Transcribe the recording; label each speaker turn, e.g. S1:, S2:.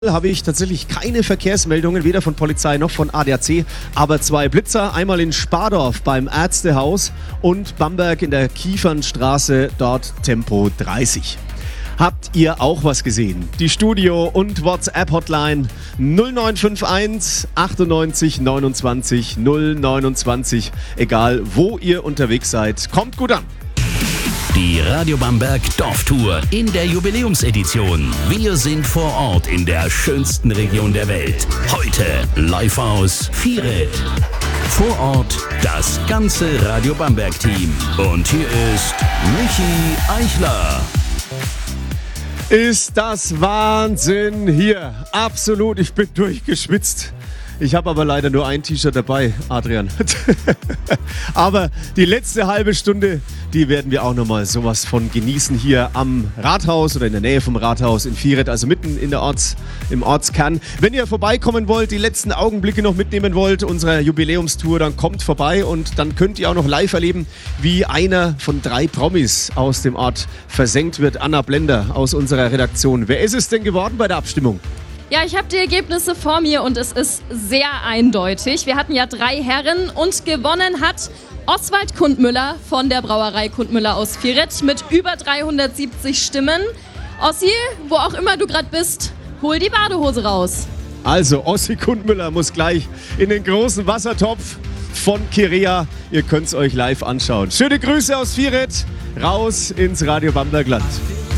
S1: Habe ich tatsächlich keine Verkehrsmeldungen, weder von Polizei noch von ADAC, aber 2 Blitzer, einmal in Spardorf beim Ärztehaus und Bamberg in der Kiefernstraße, dort Tempo 30. Habt ihr auch was gesehen? Die Studio- und WhatsApp-Hotline 0951 98 29 029. Egal, wo ihr unterwegs seid, kommt gut an.
S2: Die Radio Bamberg Dorftour in der Jubiläumsedition. Wir sind vor Ort in der schönsten Region der Welt. Heute live aus Viret. Vor Ort das ganze Radio Bamberg Team. Und hier ist Michi Eichler.
S1: Ist das Wahnsinn hier. Absolut, ich bin durchgeschwitzt. Ich habe aber leider nur ein T-Shirt dabei, Adrian. Aber die letzte halbe Stunde, die werden wir auch nochmal sowas von genießen hier am Rathaus oder in der Nähe vom Rathaus in Viret, also mitten in der im Ortskern. Wenn ihr vorbeikommen wollt, die letzten Augenblicke noch mitnehmen wollt, unserer Jubiläumstour, dann kommt vorbei und dann könnt ihr auch noch live erleben, wie einer von 3 Promis aus dem Ort versenkt wird. Anna Blender aus unserer Redaktion. Wer ist es denn geworden bei der Abstimmung?
S3: Ja, ich habe die Ergebnisse vor mir und es ist sehr eindeutig. Wir hatten ja 3 Herren und gewonnen hat Oswald Kundmüller von der Brauerei Kundmüller aus Viret mit über 370 Stimmen. Ossi, wo auch immer du gerade bist, hol die Badehose raus.
S1: Also, Ossi Kundmüller muss gleich in den großen Wassertopf von Kirea. Ihr könnt es euch live anschauen. Schöne Grüße aus Viret, raus ins Radio Bambergland.